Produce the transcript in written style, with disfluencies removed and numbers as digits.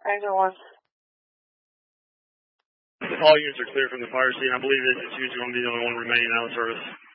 Angle 1. All units are clear from the fire scene. I believe that it's usually going to be the only one remaining out of service.